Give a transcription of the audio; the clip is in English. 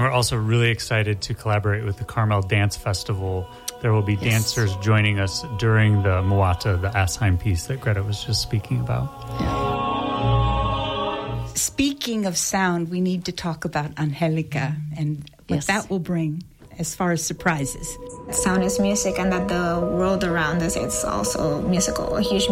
we're also really excited to collaborate with the Carmel Dance Festival. There will be dancers joining us during the Moata, the Asheim piece that Greta was just speaking about. Speaking of sound, we need to talk about Angelica and what that will bring as far as surprises. Sound is music, and that the world around us is also musical, a huge